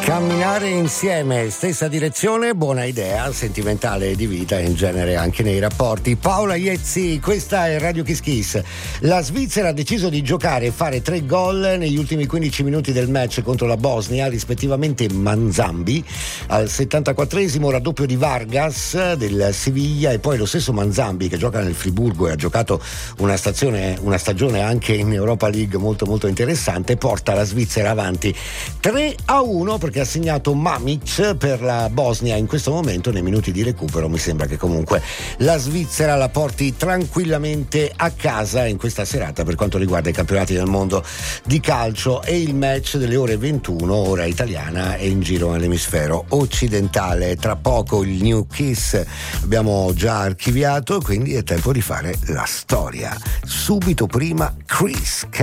Camminare insieme, stessa direzione, buona idea, sentimentale di vita e in genere anche nei rapporti. Paola Iezzi, questa è Radio Kiss Kiss. La Svizzera ha deciso di giocare e fare 3 gol negli ultimi 15 minuti del match contro la Bosnia, rispettivamente Manzambi al 74esimo, raddoppio di Vargas del Siviglia, e poi lo stesso Manzambi che gioca nel Friburgo e ha giocato una stagione anche in Europa League molto molto interessante, porta la Svizzera avanti 3-1 perché ha segnato Mamic per la Bosnia in questo momento. Nei minuti di recupero mi sembra che comunque la Svizzera la porti tranquillamente a casa in questa serata per quanto riguarda i campionati del mondo di calcio, e il match delle ore 21 ora italiana è in giro all'emisfero occidentale. Tra poco il New Kiss abbiamo già archiviato, quindi è tempo di fare la storia. Subito prima Chris